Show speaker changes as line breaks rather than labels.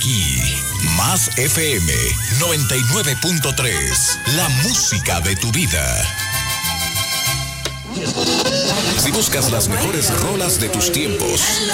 aquí, Más FM 99.3, la música de tu vida. Si buscas las mejores rolas de tus tiempos,